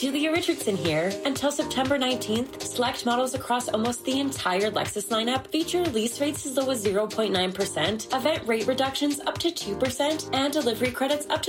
Julia Richardson here. Until September 19th, select models across almost the entire Lexus lineup feature lease rates as low as 0.9%, event rate reductions up to 2%, and delivery credits up to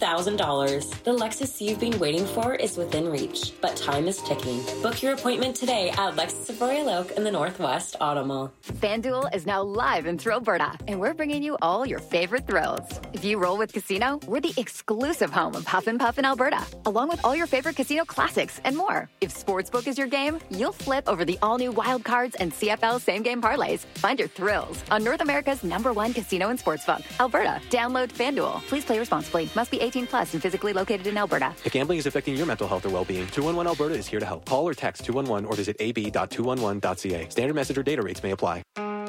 $3,000. The Lexus you've been waiting for is within reach, but time is ticking. Book your appointment today at Lexus of Royal Oak in the Northwest Auto Mall. FanDuel is now live in Thrillberta, and we're bringing you all your favorite thrills. If you roll with Casino, we're the exclusive home of Huff and Puff in Alberta, along with all your favorite casino classics and more. If Sportsbook is your game, you'll flip over the all-new Wild Cards and CFL same-game parlays. Find your thrills on North America's #1 casino and sportsbook, Alberta. Download FanDuel. Please play responsibly. Must be 18 plus and physically located in Alberta. If gambling is affecting your mental health or well-being, 211 Alberta is here to help. Call or text 211 or visit ab.211.ca. Standard message or data rates may apply.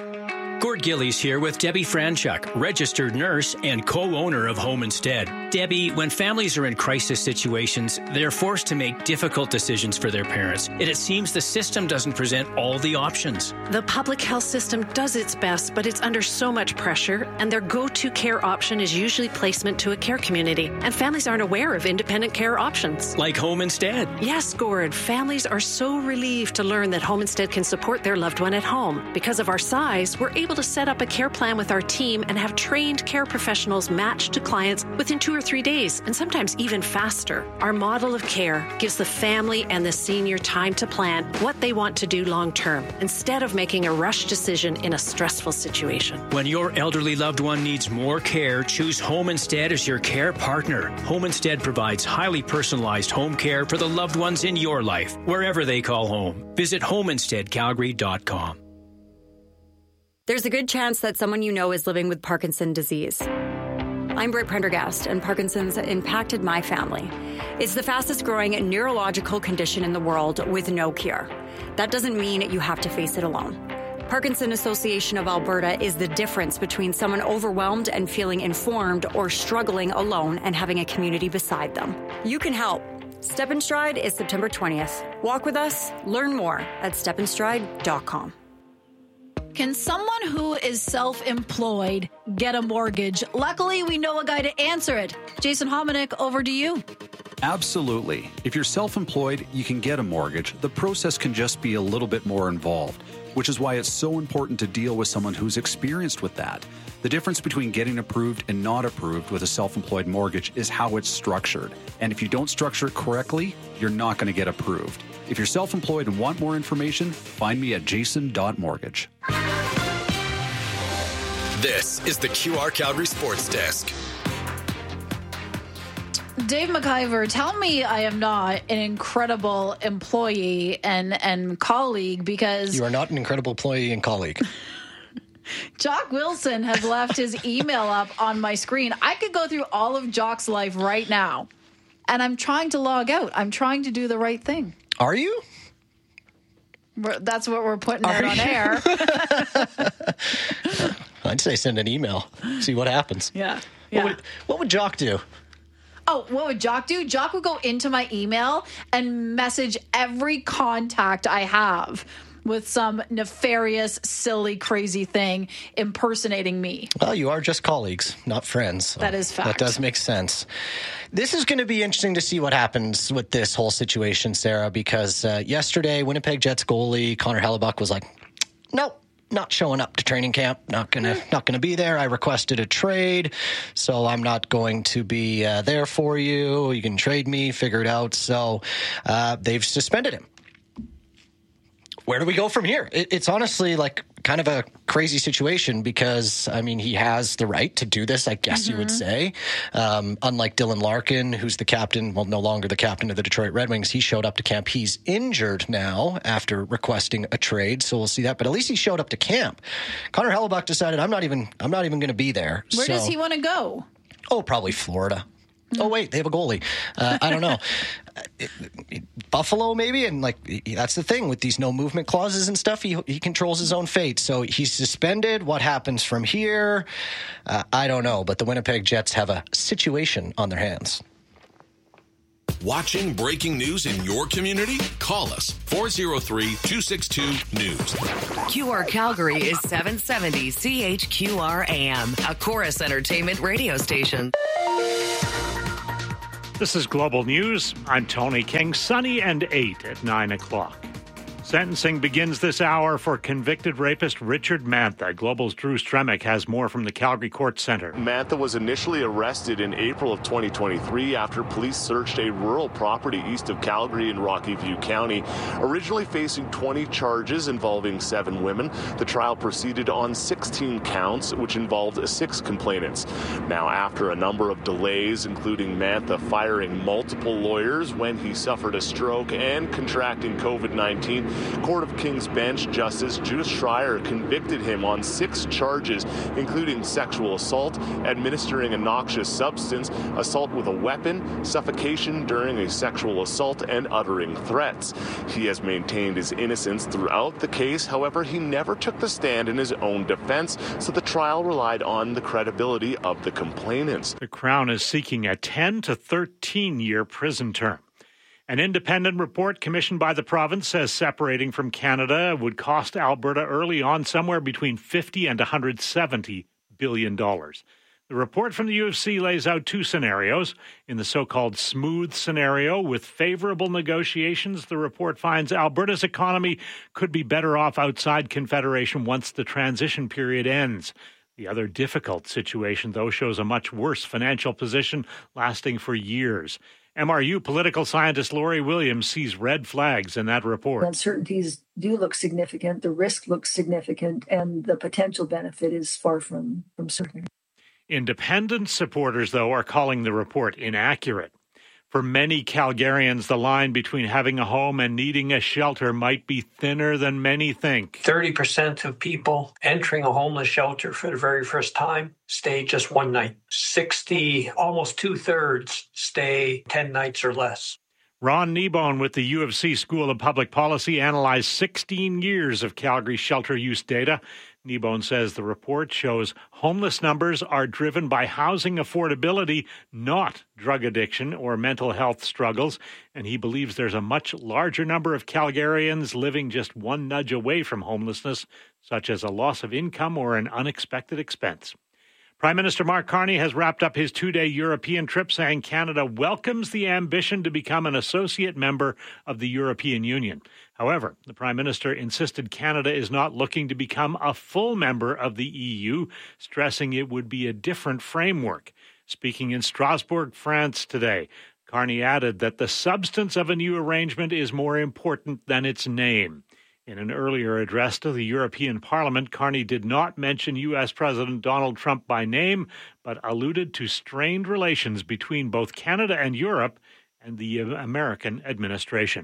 Gord Gillies here with Debbie Franchuk, registered nurse and co-owner of Home Instead. Debbie, when families are in crisis situations, they're forced to make difficult decisions for their parents, and it seems the system doesn't present all the options. The public health system does its best, but it's under so much pressure, and their go-to care option is usually placement to a care community, and families aren't aware of independent care options. Like Home Instead. Yes, Gord. Families are so relieved to learn that Home Instead can support their loved one at home. Because of our size, we're able to set up a care plan with our team and have trained care professionals matched to clients within 2 or 3 days, and sometimes even faster. Our model of care gives the family and the senior time to plan what they want to do long term, instead of making a rushed decision in a stressful situation. When your elderly loved one needs more care, choose Home Instead as your care partner. Home Instead provides highly personalized home care for the loved ones in your life, wherever they call home. Visit homeinsteadcalgary.com. There's a good chance that someone you know is living with Parkinson's disease. I'm Britt Prendergast, and Parkinson's impacted my family. It's the fastest growing neurological condition in the world with no cure. That doesn't mean you have to face it alone. Parkinson's Association of Alberta is the difference between someone overwhelmed and feeling informed or struggling alone and having a community beside them. You can help. Step in Stride is September 20th. Walk with us. Learn more at stepinstride.com. Can someone who is self-employed get a mortgage? Luckily, we know a guy to answer it. Jason Hominick, over to you. Absolutely. If you're self-employed, you can get a mortgage. The process can just be a little bit more involved, which is why it's so important to deal with someone who's experienced with that. The difference between getting approved and not approved with a self-employed mortgage is how it's structured. And if you don't structure it correctly, you're not going to get approved. If you're self-employed and want more information, find me at jason.mortgage. This is the QR Calgary Sports Desk. Dave McIver, tell me I am not an incredible employee and colleague, because you are not an incredible employee and colleague. Jock Wilson has left his email up on my screen. I could go through all of Jock's life right now, and I'm trying to log out. I'm trying to do the right thing. Are you? That's what we're putting out on air. I'd say send an email. See what happens. Yeah. What would Jock do? Oh, what would Jock do? Jock would go into my email and message every contact I have with some nefarious, silly, crazy thing impersonating me. Well, you are just colleagues, not friends. So that is fact. That does make sense. This is going to be interesting to see what happens with this whole situation, Sarah, because yesterday, Winnipeg Jets goalie Connor Hellebuck was like, nope. Not showing up to training camp. Not gonna be there. I requested a trade, so I'm not going to be there for you. You can trade me. Figure it out. So they've suspended him. Where do we go from here? It's honestly like kind of a crazy situation because, I mean, he has the right to do this, I guess you would say. Unlike Dylan Larkin, who's the captain, well, no longer the captain of the Detroit Red Wings. He showed up to camp. He's injured now after requesting a trade, so we'll see that. But at least he showed up to camp. Connor Hellebuck decided, I'm not even going to be there. Where does he want to go? Oh, probably Florida. Oh, wait, they have a goalie. I don't know. Buffalo, maybe? And, that's the thing with these no movement clauses and stuff. He controls his own fate. So he's suspended. What happens from here? I don't know. But the Winnipeg Jets have a situation on their hands. Watching breaking news in your community? Call us, 403-262-NEWS. QR Calgary is 770 CHQR AM, a Chorus Entertainment radio station. This is Global News. I'm Tony King. Sunny and 8 at 9 o'clock. Sentencing begins this hour for convicted rapist Richard Mantha. Global's Drew Stremick has more from the Calgary Court Centre. Mantha was initially arrested in April of 2023 after police searched a rural property east of Calgary in Rocky View County. Originally facing 20 charges involving 7 women, the trial proceeded on 16 counts, which involved 6 complainants. Now, after a number of delays, including Mantha firing multiple lawyers when he suffered a stroke and contracting COVID-19, Court of King's Bench Justice Judith Schreier convicted him on 6 charges, including sexual assault, administering a noxious substance, assault with a weapon, suffocation during a sexual assault, and uttering threats. He has maintained his innocence throughout the case. However, he never took the stand in his own defense, so the trial relied on the credibility of the complainants. The Crown is seeking a 10 to 13-year prison term. An independent report commissioned by the province says separating from Canada would cost Alberta early on somewhere between $50 and $170 billion. The report from the U of C lays out 2 scenarios. In the so-called smooth scenario, with favorable negotiations, the report finds Alberta's economy could be better off outside Confederation once the transition period ends. The other difficult situation, though, shows a much worse financial position lasting for years. MRU political scientist Laurie Williams sees red flags in that report. Uncertainties do look significant, the risk looks significant, and the potential benefit is far from certain. Independent supporters, though, are calling the report inaccurate. For many Calgarians, the line between having a home and needing a shelter might be thinner than many think. 30% of people entering a homeless shelter for the very first time stay just 1 night. 60, almost 2/3 stay 10 nights or less. Ron Kneebone with the U of C School of Public Policy analyzed 16 years of Calgary shelter use data. Kneebone says the report shows homeless numbers are driven by housing affordability, not drug addiction or mental health struggles, and he believes there's a much larger number of Calgarians living just one nudge away from homelessness, such as a loss of income or an unexpected expense. Prime Minister Mark Carney has wrapped up his 2-day European trip, saying Canada welcomes the ambition to become an associate member of the European Union. However, the Prime Minister insisted Canada is not looking to become a full member of the EU, stressing it would be a different framework. Speaking in Strasbourg, France today, Carney added that the substance of a new arrangement is more important than its name. In an earlier address to the European Parliament, Carney did not mention U.S. President Donald Trump by name, but alluded to strained relations between both Canada and Europe and the American administration.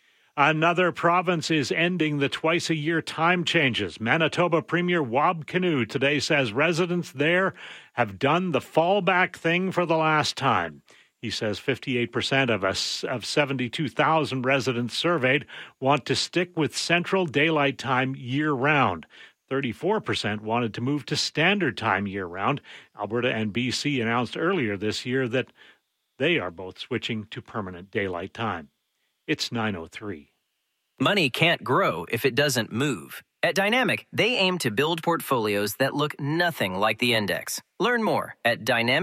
Another province is ending the twice-a-year time changes. Manitoba Premier Wab Kinew today says residents there have done the fallback thing for the last time. He says 58% of 72,000 residents surveyed want to stick with Central Daylight Time year-round. 34% wanted to move to Standard Time year-round. Alberta and BC announced earlier this year that they are both switching to permanent daylight time. It's 9:03. Money can't grow if it doesn't move. At Dynamic, they aim to build portfolios that look nothing like the index. Learn more at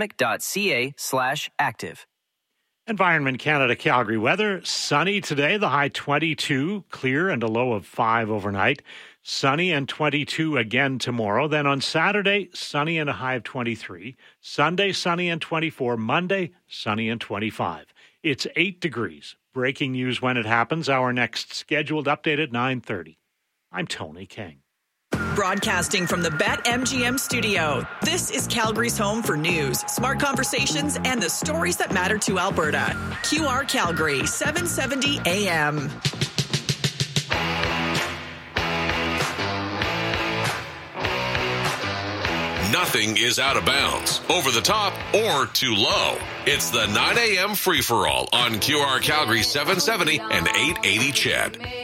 dynamic.ca/active. Environment Canada Calgary weather. Sunny today, the high 22, clear and a low of 5 overnight. Sunny and 22 again tomorrow. Then on Saturday, sunny and a high of 23. Sunday, sunny and 24. Monday, sunny and 25. It's 8 degrees. Breaking news when it happens. Our next scheduled update at 9:30. I'm Tony King. Broadcasting from the BetMGM studio, this is Calgary's home for news, smart conversations, and the stories that matter to Alberta. QR Calgary, 770 AM. Nothing is out of bounds, over the top, or too low. It's the 9 a.m. free-for-all on QR Calgary 770 and 880 CHED.